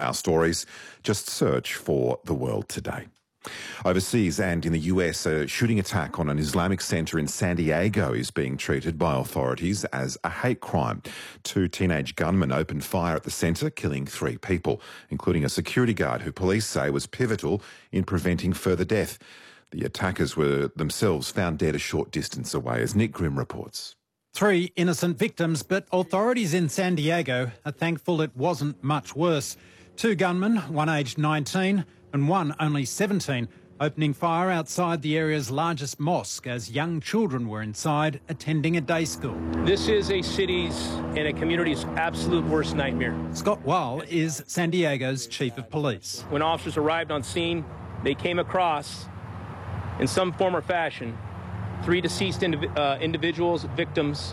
our stories. Just search for The World Today. Overseas and in the US, a shooting attack on an Islamic centre in San Diego is being treated by authorities as a hate crime. 2 teenage gunmen opened fire at the centre, killing 3 people, including a security guard who police say was pivotal in preventing further death. The attackers were themselves found dead a short distance away, as Nick Grimm reports. 3 innocent victims, but authorities in San Diego are thankful it wasn't much worse. 2 gunmen, one aged 19 and one only 17, opening fire outside the area's largest mosque as young children were inside attending a day school. This is a city's and a community's absolute worst nightmare. Scott Weil is San Diego's chief of police. When officers arrived on scene, they came across, in some form or fashion, 3 deceased individuals, victims.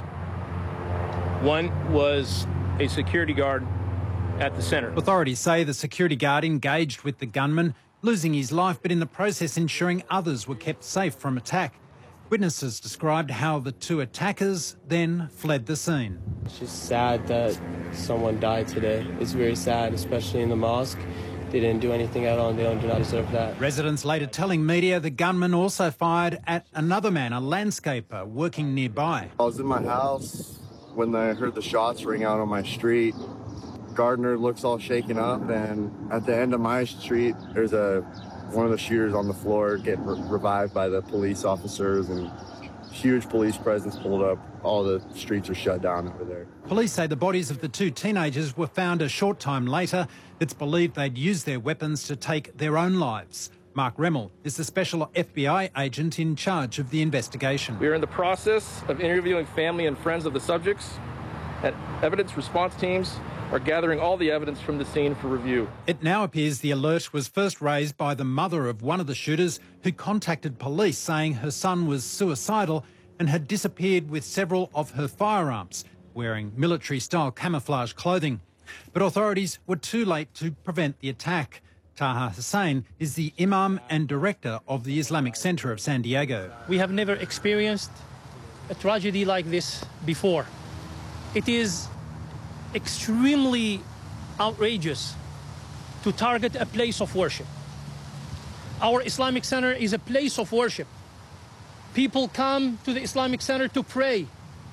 One was a security guard at the centre. Authorities say the security guard engaged with the gunman, losing his life, but in the process ensuring others were kept safe from attack. Witnesses described how the 2 attackers then fled the scene. It's just sad that someone died today. It's very sad, especially in the mosque. They didn't do anything at all and they do not deserve that. Residents later telling media the gunman also fired at another man, a landscaper, working nearby. I was in my house when I heard the shots ring out on my street. Gardner looks all shaken up, and at the end of my street, there's one of the shooters on the floor getting revived by the police officers, and huge police presence pulled up. All the streets are shut down over there. Police say the bodies of the 2 teenagers were found a short time later. It's believed they'd used their weapons to take their own lives. Mark Remmel is the special FBI agent in charge of the investigation. We are in the process of interviewing family and friends of the subjects, and evidence response teams are gathering all the evidence from the scene for review. It now appears the alert was first raised by the mother of one of the shooters, who contacted police saying her son was suicidal and had disappeared with several of her firearms, wearing military-style camouflage clothing. But authorities were too late to prevent the attack. Taha Hussain is the imam and director of the Islamic Centre of San Diego. We have never experienced a tragedy like this before. It is extremely outrageous to target a place of worship. Our Islamic Center is a place of worship. People come to the Islamic Center to pray,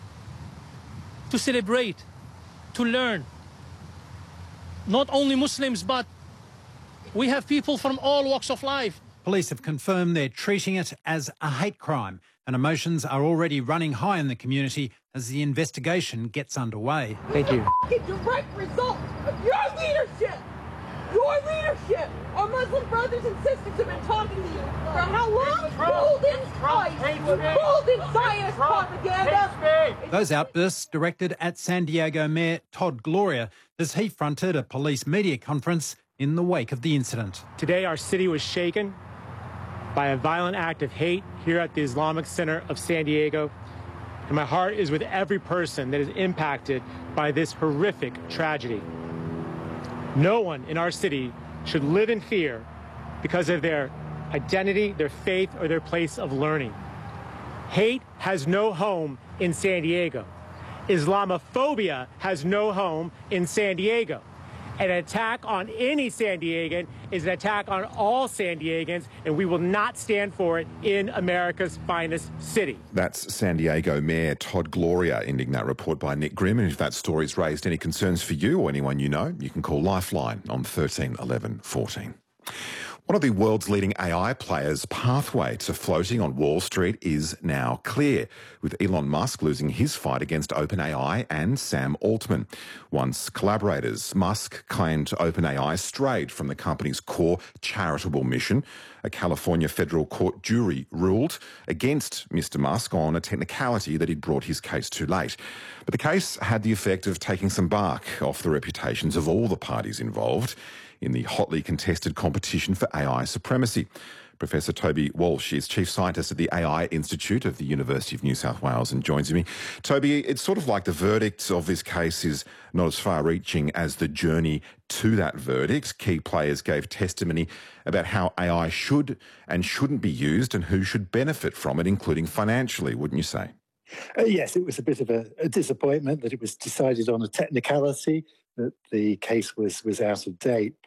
to celebrate, to learn. Not only Muslims, but we have people from all walks of life. Police have confirmed they're treating it as a hate crime, and emotions are already running high in the community as the investigation gets underway. Thank you. Direct result of your leadership! Your leadership! Our Muslim brothers and sisters have been talking to you for how long? Golden Zionist propaganda! Those outbursts directed at San Diego Mayor Todd Gloria as he fronted a police media conference in the wake of the incident. Today, our city was shaken by a violent act of hate here at the Islamic Center of San Diego. And my heart is with every person that is impacted by this horrific tragedy. No one in our city should live in fear because of their identity, their faith, or their place of learning. Hate has no home in San Diego. Islamophobia has no home in San Diego. An attack on any San Diegan is an attack on all San Diegans, and we will not stand for it in America's finest city. That's San Diego Mayor Todd Gloria ending that report by Nick Grimm. And if that story's raised any concerns for you or anyone you know, you can call Lifeline on 13 11 14. One of the world's leading AI players' pathway to floating on Wall Street is now clear, with Elon Musk losing his fight against OpenAI and Sam Altman. Once collaborators, Musk claimed OpenAI strayed from the company's core charitable mission. A California federal court jury ruled against Mr. Musk on a technicality that he'd brought his case too late. But the case had the effect of taking some bark off the reputations of all the parties involved in the hotly contested competition for AI supremacy. Professor Toby Walsh is Chief Scientist at the AI Institute of the University of New South Wales and joins me. Toby, it's sort of like the verdict of this case is not as far-reaching as the journey to that verdict. Key players gave testimony about how AI should and shouldn't be used and who should benefit from it, including financially, wouldn't you say? Yes, it was a bit of a disappointment that it was decided on a technicality, that the case was out of date.